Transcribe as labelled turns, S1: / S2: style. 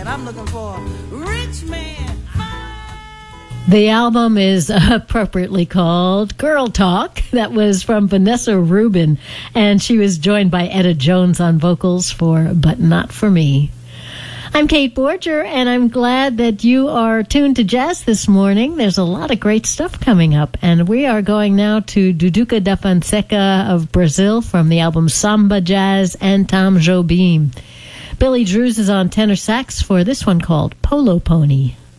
S1: I'm looking for a rich man.
S2: The album is appropriately called Girl Talk. That was from Vanessa Rubin, and she was joined by Etta Jones on vocals for But Not For Me. I'm Kate Borger, and I'm glad that you are tuned to jazz this morning. There's a lot of great stuff coming up, and we are going now to Duduca da Fonseca of Brazil from the album Samba Jazz and Tom Jobim. Billy Drews is on tenor sax for this one called Polo Pony.